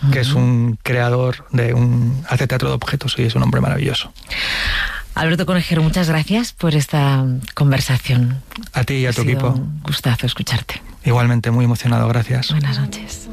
que es un creador hace teatro de objetos y es un hombre maravilloso. Alberto Conejero, muchas gracias por esta conversación. A ti y a tu equipo. Un gustazo escucharte. Igualmente, muy emocionado, gracias. Buenas noches.